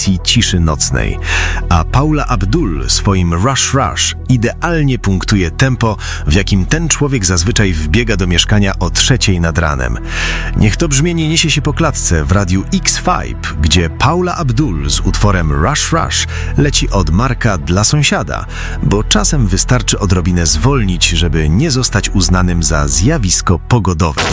definicji ciszy nocnej. A Paula Abdul swoim Rush Rush idealnie punktuje tempo, w jakim ten człowiek zazwyczaj wbiega do mieszkania o 3:00 nad ranem. Niech to brzmienie niesie się po klatce w radiu X-Vibe, gdzie Paula Abdul z utworem Rush Rush leci od Marka dla sąsiada, bo czasem wystarczy odrobinę zwolnić, żeby nie zostać uznanym za zjawisko pogodowe.